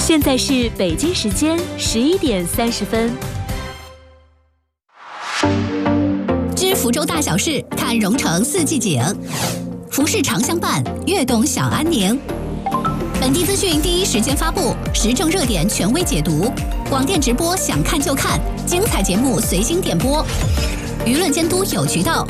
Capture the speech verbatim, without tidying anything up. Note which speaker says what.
Speaker 1: 现在是北京时间十一点三十分。
Speaker 2: 知福州大小事，看蓉城四季景。服饰常相伴，悦动享安宁。本地资讯第一时间发布，时政热点权威解读。广电直播，想看就看，精彩节目随心点播。舆论监督有渠道，